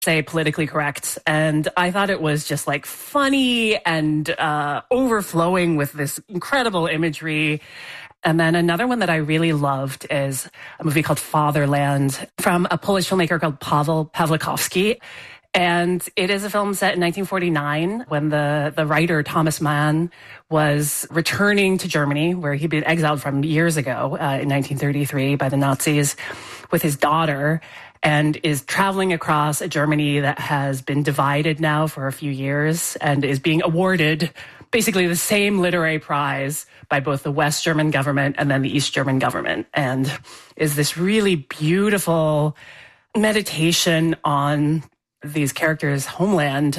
say politically correct. And I thought it was just like funny and overflowing with this incredible imagery. And then another one that I really loved is a movie called Fatherland from a Polish filmmaker called Paweł Pawlikowski. And it is a film set in 1949 when the writer Thomas Mann was returning to Germany, where he'd been exiled from years ago in 1933 by the Nazis, with his daughter, and is traveling across a Germany that has been divided now for a few years and is being awarded basically the same literary prize by both the West German government and then the East German government, and is this really beautiful meditation on these characters' homeland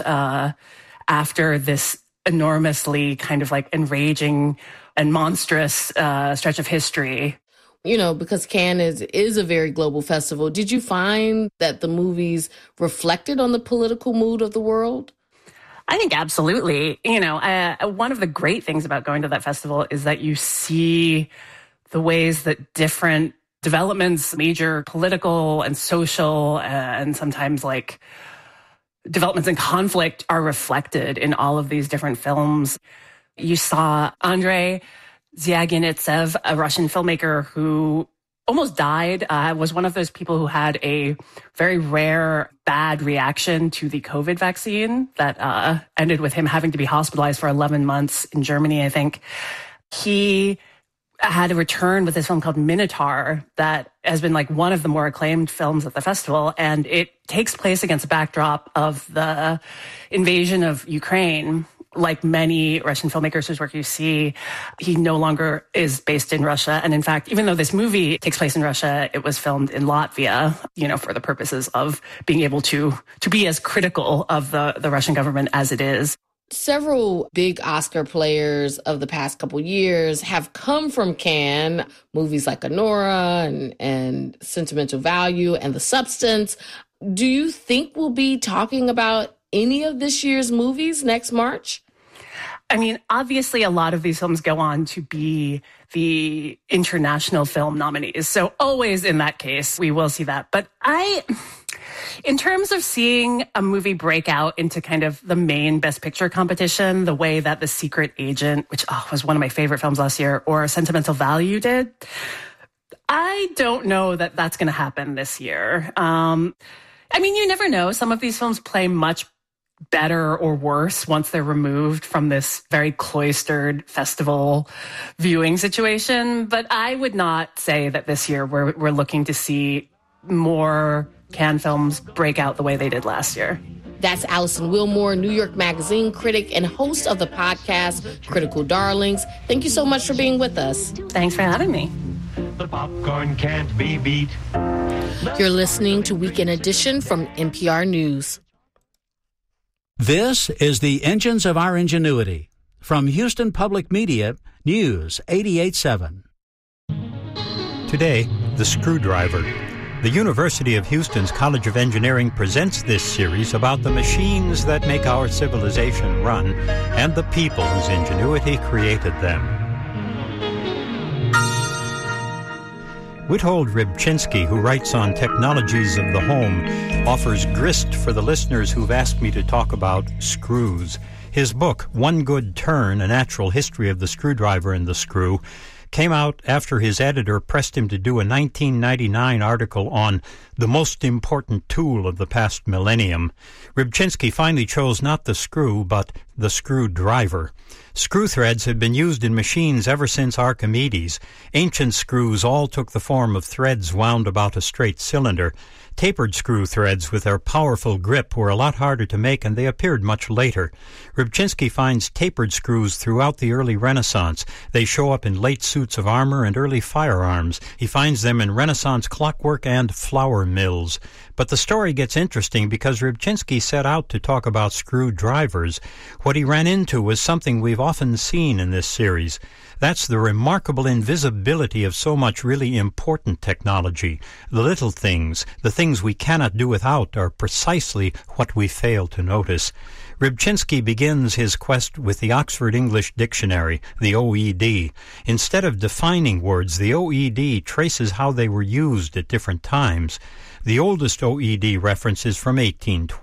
after this enormously kind of like enraging and monstrous stretch of history. You know, because Cannes is a very global festival, did you find that the movies reflected on the political mood of the world? I think absolutely. You know, one of the great things about going to that festival is that you see the ways that different developments, major political and social and sometimes like developments in conflict are reflected in all of these different films. You saw Andrei Zvyagintsev, a Russian filmmaker who almost died, was one of those people who had a very rare bad reaction to the COVID vaccine that ended with him having to be hospitalized for 11 months in Germany, I think. He had a return with this film called Minotaur that has been like one of the more acclaimed films at the festival. And it takes place against a backdrop of the invasion of Ukraine. Like many Russian filmmakers whose work you see, he no longer is based in Russia. And in fact, even though this movie takes place in Russia, it was filmed in Latvia, you know, for the purposes of being able to be as critical of the Russian government as it is. Several big Oscar players of the past couple years have come from Cannes, movies like Anora and Sentimental Value and The Substance. Do you think we'll be talking about any of this year's movies next March? I mean, obviously, a lot of these films go on to be the international film nominees. So always in that case, we will see that. But in terms of seeing a movie break out into kind of the main Best Picture competition, the way that The Secret Agent, which was one of my favorite films last year, or Sentimental Value did, I don't know that that's going to happen this year. I mean, you never know. Some of these films play much better or worse once they're removed from this very cloistered festival viewing situation. But I would not say that this year we're looking to see more Cannes films break out the way they did last year. That's Alison Willmore, New York Magazine critic and host of the podcast Critical Darlings. Thank you so much for being with us. Thanks for having me. The popcorn can't be beat. You're listening to Weekend Edition from NPR News. This is the Engines of Our Ingenuity from Houston Public Media, News 88.7. Today, the screwdriver. The University of Houston's College of Engineering presents this series about the machines that make our civilization run and the people whose ingenuity created them. Witold Rybczynski, who writes on technologies of the home, offers grist for the listeners who've asked me to talk about screws. His book, One Good Turn, A Natural History of the Screwdriver and the Screw, came out after his editor pressed him to do a 1999 article on the most important tool of the past millennium. Rybczynski finally chose not the screw, but the screwdriver. Screw threads had been used in machines ever since Archimedes. Ancient screws all took the form of threads wound about a straight cylinder. Tapered screw threads with their powerful grip were a lot harder to make, and they appeared much later. Rybczynski finds tapered screws throughout the early Renaissance. They show up in late suits of armor and early firearms. He finds them in Renaissance clockwork and flour mills. But the story gets interesting because Rybczynski set out to talk about screwdrivers. What he ran into was something we've often seen in this series. That's the remarkable invisibility of so much really important technology. The little things, the things we cannot do without, are precisely what we fail to notice. Rybczynski begins his quest with the Oxford English Dictionary, the OED. Instead of defining words, the OED traces how they were used at different times. The oldest OED reference is from 1820.